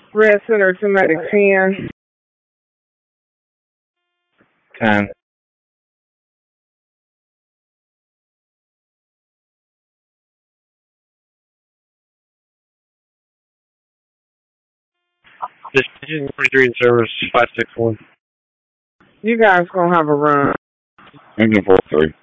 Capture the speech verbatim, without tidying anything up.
Red Center to Medic ten. ten. Decision forty-three in service, five six one. You guys gonna have a run. Engine four three.